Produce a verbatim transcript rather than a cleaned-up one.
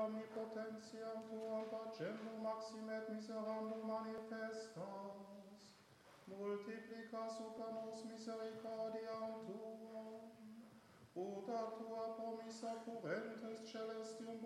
omnipotentia tua pacem maxime et miserandum manifestas, multiplica super nos misericordiam tuam, ut a tua promissa currentes celestium